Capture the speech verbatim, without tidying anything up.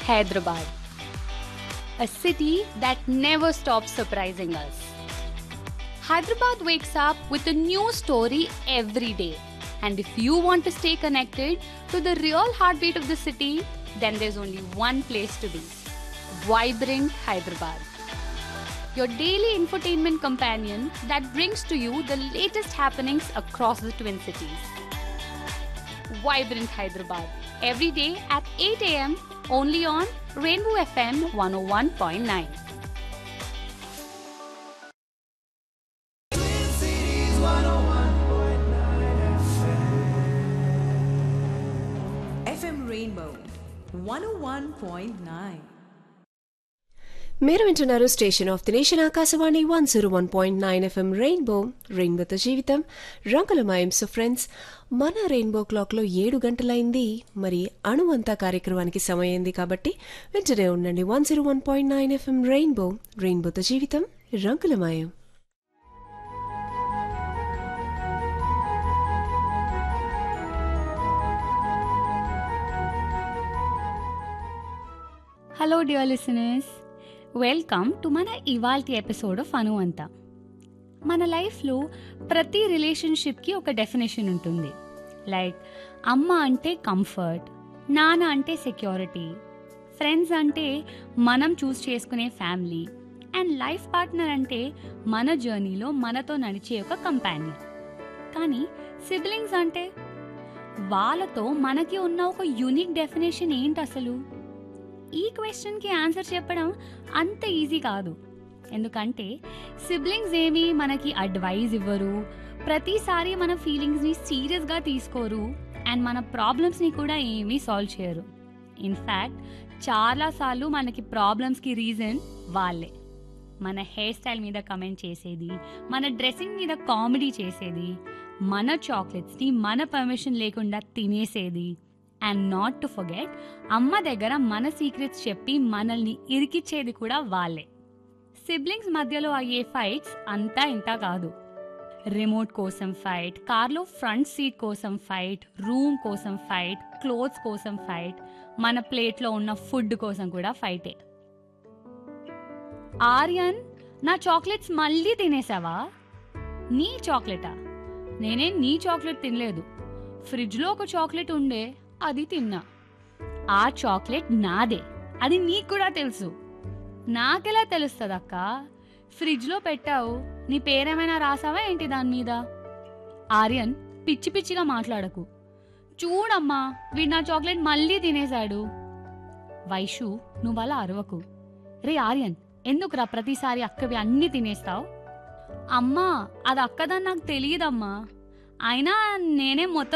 Hyderabad, a city that never stops surprising us. Hyderabad wakes up with a new story every day. And if you want to stay connected to the real heartbeat of the city, then there's only one place to be: Vibrant Hyderabad. Your daily infotainment companion that brings to you the latest happenings across the Twin Cities. Vibrant Hyderabad, every day at eight a.m. only on Rainbow F M one oh one point nine. F M Rainbow one oh one point nine. మీరు వింటున్నారు station of the nation Akashvani one zero one point nine FM rainbow రెయిన్బోతో జీవితం రంగులమయం. So friends, మన rainbow క్లాక్లో ఏడు గంటలైంది. మరి అణువంతా కార్యక్రమానికి సమయమైంది కాబట్టి వెంటనే ఉండండి one zero one point nine FM rainbow రెయిన్బోతో జీవితం రంగులమయం. Hello dear listeners, welcome to మన ఇవాల్టి ఎపిసోడ్ ఆఫ్ అనువంత. మన లైఫ్లో ప్రతి రిలేషన్షిప్కి ఒక డెఫినేషన్ ఉంటుంది. లైక్ అమ్మ అంటే కంఫర్ట్, నాన్న అంటే సెక్యూరిటీ, ఫ్రెండ్స్ అంటే మనం చూస్ చేసుకునే ఫ్యామిలీ, అండ్ లైఫ్ పార్ట్నర్ అంటే మన జర్నీలో మనతో నడిచే ఒక కంపానియన్. కానీ సిబ్లింగ్స్ అంటే, వాళ్ళతో మనకి ఉన్న ఒక యూనిక్ డెఫినేషన్ ఏంటి అసలు? ఈ క్వశ్చన్కి ఆన్సర్ చెప్పడం అంత ఈజీ కాదు. ఎందుకంటే సిబ్లింగ్స్ ఏమి మనకి అడ్వైజ్ ఇవ్వరు, ప్రతిసారి మన ఫీలింగ్స్ని సీరియస్గా తీసుకోరు, అండ్ మన ప్రాబ్లమ్స్ని కూడా ఏమీ సాల్వ్ చేయరు. ఇన్ఫ్యాక్ట్ చాలాసార్లు మనకి ప్రాబ్లమ్స్కి రీజన్ వాళ్ళే. మన హెయిర్ స్టైల్ మీద కమెంట్ చేసేది, మన డ్రెస్సింగ్ మీద కామెడీ చేసేది, మన చాక్లెట్స్ని మన పర్మిషన్ లేకుండా తినేసేది, అండ్ నాట్ టు ఫర్గెట్ అమ్మ దగ్గర మన సీక్రెట్స్ చెప్పి మనల్ని ఇరికిచ్చేది కూడా వాళ్ళే. సిబ్లింగ్స్ మధ్యలో అయ్యే ఫైట్స్ అంతా ఇంత కాదు. రిమోట్ కోసం ఫైట్, కార్లో ఫ్రంట్ సీట్ కోసం ఫైట్, రూమ్ కోసం ఫైట్, క్లోత్స్ కోసం ఫైట్, మన ప్లేట్లో ఉన్న ఫుడ్ కోసం కూడా ఫైటే. ఆర్యన్, నా చాక్లెట్స్ మళ్ళీ తినేసావా? నీ చాక్లెటా? నేనే నీ చాక్లెట్ తినలేదు. ఫ్రిడ్జ్లో ఒక చాక్లెట్ ఉండే, అది తిన్నా. ఆ చాక్లెట్ నాదే, అది నీకు కూడా తెలుసు. నాకెలా తెలుస్తుంది అక్క? ఫ్రిడ్జ్లో పెట్టావు, నీ పేరేమైనా రాసావా ఏంటి దాని మీద? ఆర్యన్, పిచ్చి పిచ్చిగా మాట్లాడకు. చూడమ్మా, వీడు నా చాక్లెట్ మళ్ళీ తినేశాడు. వైషు, నువ్వు అలా అరవకు. రే ఆర్యన్, ఎందుకురా ప్రతిసారి అక్కవి అన్నీ తినేస్తావు? అమ్మా, అది అక్కదని నాకు తెలియదమ్మా. అయినా నేనే మొత్తం